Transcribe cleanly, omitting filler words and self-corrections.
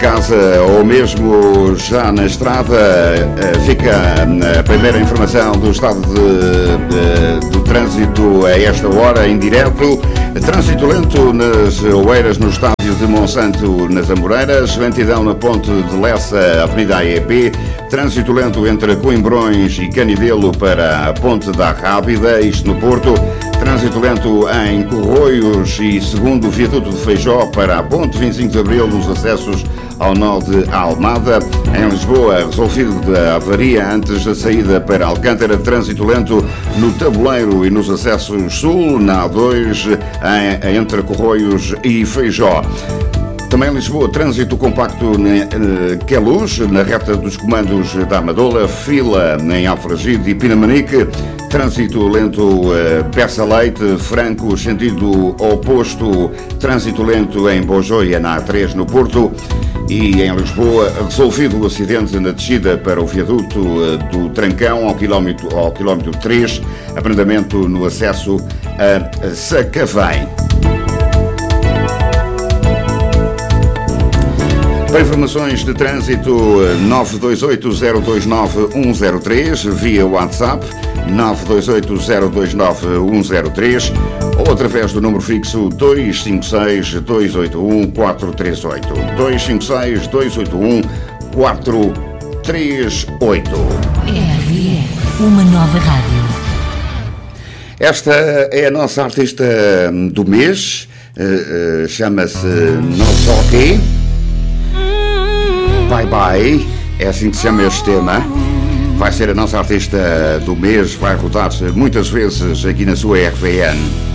casa ou mesmo já na estrada, fica a primeira informação do estado do trânsito a esta hora em direto. Trânsito lento nas Oeiras, no estádio de Monsanto, nas Amoreiras. Lentidão na ponte de Lessa, avenida AEP. Trânsito lento entre Coimbrões e Canidelo para a ponte da Rábida, isto no Porto. Trânsito lento em Corroios e segundo viaduto de Feijó para a ponte 25 de Abril nos acessos ao nó de Almada. Em Lisboa, resolvido da avaria antes da saída para Alcântara. Trânsito lento no Tabuleiro e nos acessos sul, na A2, entre Corroios e Feijó. Também em Lisboa, trânsito compacto em Queluz, na reta dos comandos da Amadola, fila em Alfragide e Pinamanique, trânsito lento Bessa Leite, Franco, sentido oposto, trânsito lento em Bojoia, na A3, no Porto, e em Lisboa, resolvido o acidente na descida para o viaduto do Trancão, ao quilómetro 3, abrandamento no acesso a Sacavém. Para informações de trânsito, 928-029-103, via WhatsApp, 928-029-103, ou através do número fixo 256-281-438. 256-281-438. RR, uma nova rádio. Esta é a nossa artista do mês, chama-se Não Só Aqui. Bye Bye, é assim que se chama este tema. Vai ser a nossa artista do mês, vai rodar muitas vezes aqui na sua RVN.